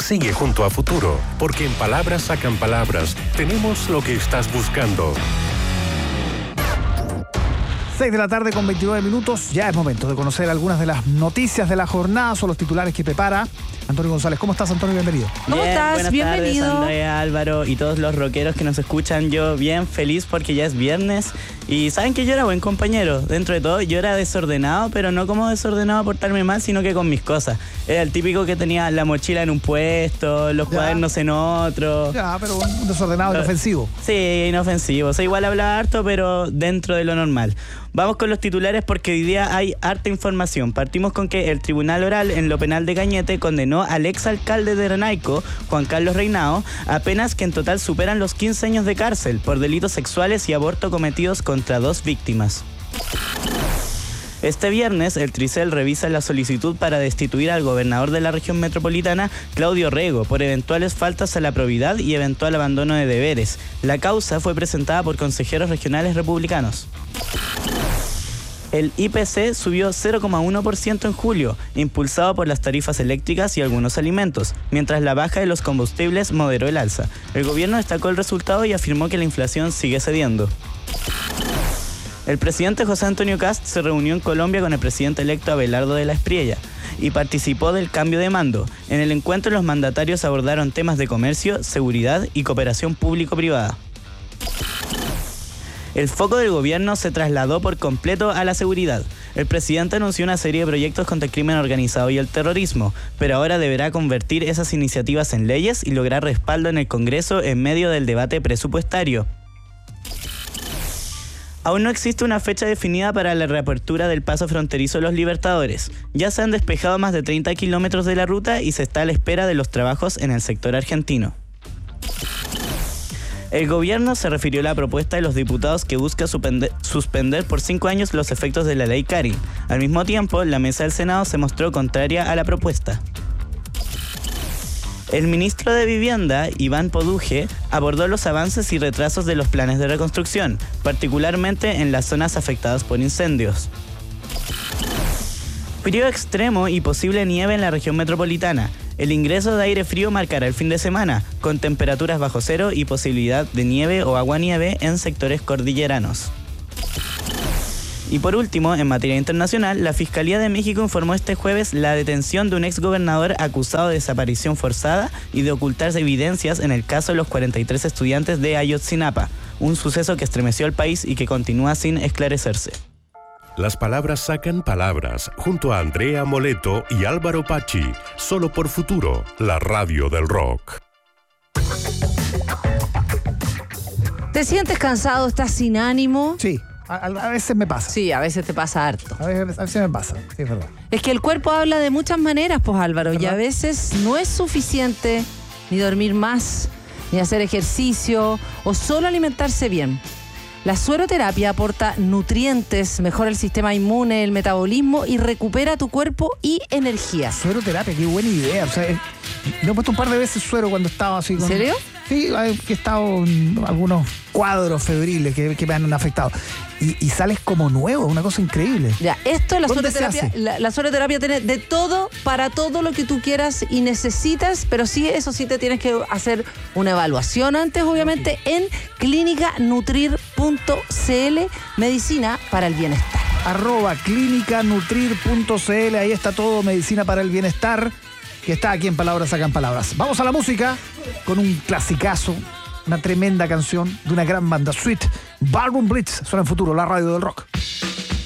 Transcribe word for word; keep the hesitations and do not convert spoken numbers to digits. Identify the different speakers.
Speaker 1: sigue junto a Futuro, porque en Palabras Sacan Palabras tenemos lo que estás buscando.
Speaker 2: seis de la tarde con veintinueve minutos. Ya es momento de conocer algunas de las noticias de la jornada. Son los titulares que prepara Antonio González. ¿Cómo estás, Antonio? Bienvenido.
Speaker 3: ¿Cómo
Speaker 4: Bien,
Speaker 3: estás?
Speaker 4: buenas
Speaker 3: Bienvenido.
Speaker 4: tardes, Andrea, Álvaro y todos los rockeros que nos escuchan. Yo bien feliz porque ya es viernes. Y saben que yo era buen compañero. Dentro de todo, yo era desordenado, pero no como desordenado a portarme mal, sino que con mis cosas. Era el típico que tenía la mochila en un puesto, los
Speaker 2: Ya.
Speaker 4: cuadernos en otro.
Speaker 2: Ya, pero un desordenado inofensivo.
Speaker 4: Sí, inofensivo. O sea, igual hablaba harto, pero dentro de lo normal. Vamos con los titulares porque hoy día hay harta información. Partimos con que el Tribunal Oral en lo penal de Cañete condenó al exalcalde de Renaico, Juan Carlos Reinao, a penas que en total superan los quince años de cárcel por delitos sexuales y aborto cometidos contra dos víctimas. Este viernes, el Tricel revisa la solicitud para destituir al gobernador de la región metropolitana, Claudio Rego, por eventuales faltas a la probidad y eventual abandono de deberes. La causa fue presentada por consejeros regionales republicanos. El I P C subió cero coma uno por ciento en julio, impulsado por las tarifas eléctricas y algunos alimentos, mientras la baja de los combustibles moderó el alza. El gobierno destacó el resultado y afirmó que la inflación sigue cediendo. El presidente José Antonio Kast se reunió en Colombia con el presidente electo Abelardo de la Espriella y participó del cambio de mando. En el encuentro los mandatarios abordaron temas de comercio, seguridad y cooperación público-privada. El foco del gobierno se trasladó por completo a la seguridad. El presidente anunció una serie de proyectos contra el crimen organizado y el terrorismo, pero ahora deberá convertir esas iniciativas en leyes y lograr respaldo en el Congreso en medio del debate presupuestario. Aún no existe una fecha definida para la reapertura del paso fronterizo de los Libertadores. Ya se han despejado más de treinta kilómetros de la ruta y se está a la espera de los trabajos en el sector argentino. El gobierno se refirió a la propuesta de los diputados que busca suspender, suspender por cinco años los efectos de la ley Cari. Al mismo tiempo, la mesa del Senado se mostró contraria a la propuesta. El ministro de Vivienda, Iván Poduje, abordó los avances y retrasos de los planes de reconstrucción, particularmente en las zonas afectadas por incendios. Frío extremo y posible nieve en la región metropolitana. El ingreso de aire frío marcará el fin de semana, con temperaturas bajo cero y posibilidad de nieve o aguanieve en sectores cordilleranos. Y por último, en materia internacional, la Fiscalía de México informó este jueves la detención de un exgobernador acusado de desaparición forzada y de ocultar evidencias en el caso de los cuarenta y tres estudiantes de Ayotzinapa, un suceso que estremeció al país y que continúa sin esclarecerse.
Speaker 1: Las palabras sacan palabras, junto a Andrea Moleto y Álvaro Pachi, solo por Futuro, la radio del rock.
Speaker 3: ¿Te sientes cansado? ¿Estás sin ánimo?
Speaker 2: Sí, a, a veces me pasa.
Speaker 3: Sí, a veces te pasa harto.
Speaker 2: A veces, a veces me pasa, sí, es verdad.
Speaker 3: Es que el cuerpo habla de muchas maneras, pues Álvaro, y a veces no es suficiente ni dormir más, ni hacer ejercicio o solo alimentarse bien. La sueroterapia aporta nutrientes, mejora el sistema inmune, el metabolismo y recupera tu cuerpo y energía.
Speaker 2: Sueroterapia, qué buena idea. O sea, eh, me he puesto un par de veces suero cuando estaba así. Con,
Speaker 3: ¿En serio?
Speaker 2: Sí, que he estado en algunos cuadros febriles que, que me han afectado. Y, y sales como nuevo, una cosa increíble.
Speaker 3: Ya, esto, la
Speaker 2: ¿Dónde se
Speaker 3: sueroterapia,
Speaker 2: hace?
Speaker 3: la, la sueroterapia tiene de todo para todo lo que tú quieras y necesitas, pero sí, eso sí te tienes que hacer una evaluación antes, obviamente, en clínica nutrir punto c l, medicina para el bienestar.
Speaker 2: Arroba clínica nutrir punto c l, ahí está todo, medicina para el bienestar, que está aquí en Palabras Sacan Palabras. Vamos a la música con un clasicazo, una tremenda canción de una gran banda, Sweet, Ballroom Blitz, suena en Futuro, la radio del rock.